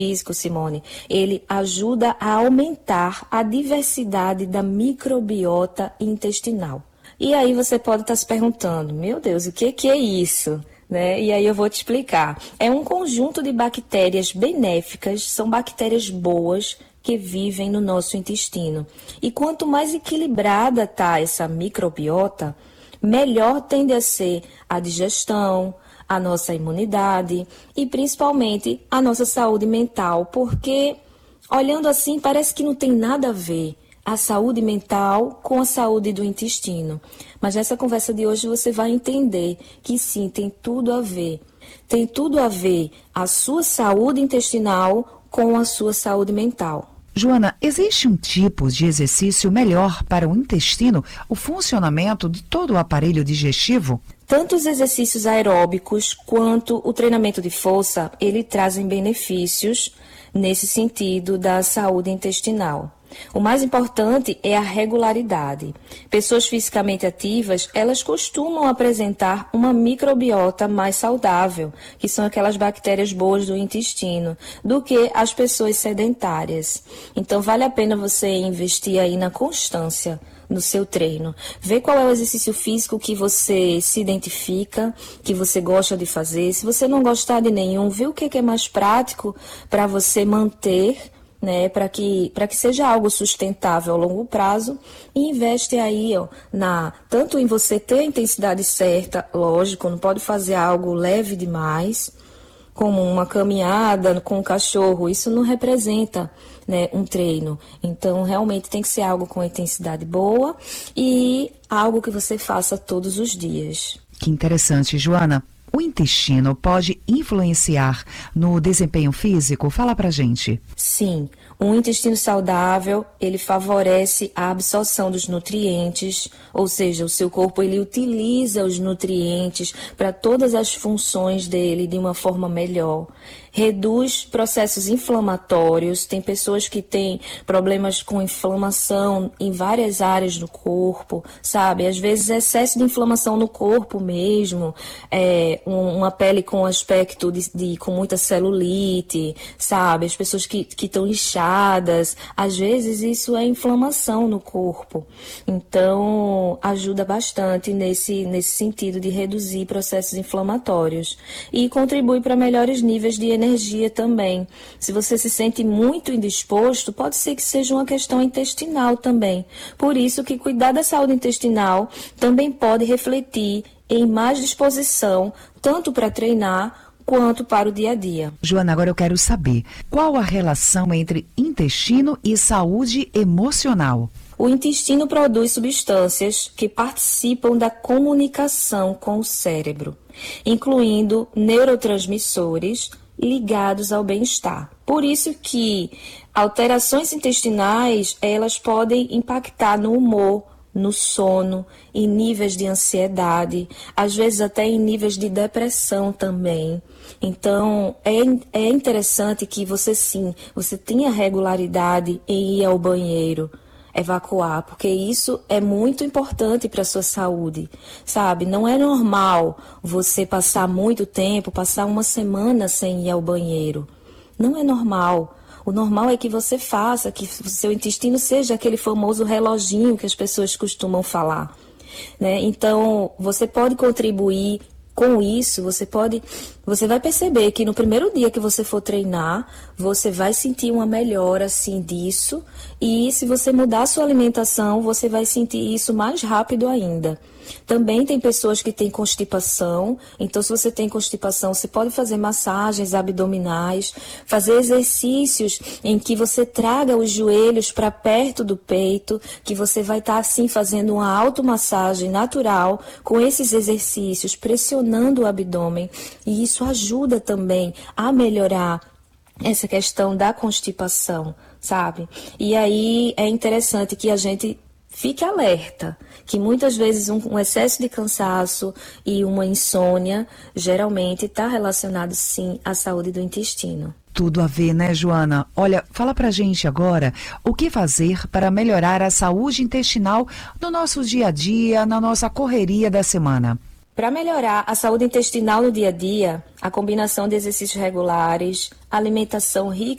físico, Simone, ele ajuda a aumentar a diversidade da microbiota intestinal. E aí você pode estar se perguntando, meu Deus, o que é isso? Né? E aí eu vou te explicar. É um conjunto de bactérias benéficas, são bactérias boas que vivem no nosso intestino. E quanto mais equilibrada está essa microbiota, melhor tende a ser a digestão, a nossa imunidade e principalmente a nossa saúde mental, porque olhando assim parece que não tem nada a ver a saúde mental com a saúde do intestino. Mas nessa conversa de hoje você vai entender que sim, tem tudo a ver. Tem tudo a ver a sua saúde intestinal com a sua saúde mental. Joana, existe um tipo de exercício melhor para o intestino, o funcionamento de todo o aparelho digestivo? Tanto os exercícios aeróbicos quanto o treinamento de força, ele trazem benefícios nesse sentido da saúde intestinal. O mais importante é a regularidade. Pessoas fisicamente ativas, elas costumam apresentar uma microbiota mais saudável, que são aquelas bactérias boas do intestino, do que as pessoas sedentárias. Então, vale a pena você investir aí na constância no seu treino. Ver qual é o exercício físico que você se identifica, que você gosta de fazer. Se você não gostar de nenhum, vê o que é mais prático para você manter, né, para que seja algo sustentável a longo prazo, e investe aí, tanto em você ter a intensidade certa, lógico, não pode fazer algo leve demais, como uma caminhada com o cachorro, isso não representa, né, um treino. Então, realmente tem que ser algo com intensidade boa e algo que você faça todos os dias. Que interessante, Joana. O intestino pode influenciar no desempenho físico? Fala pra gente. Sim, um intestino saudável, ele favorece a absorção dos nutrientes, ou seja, o seu corpo ele utiliza os nutrientes para todas as funções dele de uma forma melhor. Reduz processos inflamatórios, tem pessoas que têm problemas com inflamação em várias áreas do corpo, sabe? Às vezes excesso de inflamação no corpo mesmo, uma pele com aspecto com muita celulite, sabe? As pessoas que estão inchadas, às vezes isso é inflamação no corpo. Então, ajuda bastante nesse sentido de reduzir processos inflamatórios e contribui para melhores níveis de energia também. Se você se sente muito indisposto, pode ser que seja uma questão intestinal também. Por isso que cuidar da saúde intestinal também pode refletir em mais disposição, tanto para treinar quanto para o dia a dia. Joana, agora eu quero saber, qual a relação entre intestino e saúde emocional? O intestino produz substâncias que participam da comunicação com o cérebro, incluindo neurotransmissores ligados ao bem-estar. Por isso que alterações intestinais, elas podem impactar no humor, no sono, em níveis de ansiedade, às vezes até em níveis de depressão também. Então, é interessante que você tenha regularidade em ir ao banheiro, evacuar, porque isso é muito importante para a sua saúde, sabe? Não é normal você passar muito tempo, passar uma semana sem ir ao banheiro. Não é normal. O normal é que você faça, que o seu intestino seja aquele famoso reloginho que as pessoas costumam falar, né? Então, você pode contribuir com isso, você vai perceber que no primeiro dia que você for treinar, você vai sentir uma melhora assim disso, e se você mudar a sua alimentação, você vai sentir isso mais rápido ainda. Também tem pessoas que têm constipação, então se você tem constipação, você pode fazer massagens abdominais, fazer exercícios em que você traga os joelhos para perto do peito, que você vai estar assim fazendo uma automassagem natural com esses exercícios, pressionando o abdômen, e isso ajuda também a melhorar essa questão da constipação, sabe? E aí é interessante que a gente fique alerta, que muitas vezes um excesso de cansaço e uma insônia geralmente está relacionado sim à saúde do intestino. Tudo a ver, né, Joana? Olha, fala pra gente agora o que fazer para melhorar a saúde intestinal no nosso dia a dia, na nossa correria da semana. Para melhorar a saúde intestinal no dia a dia, a combinação de exercícios regulares, alimentação rica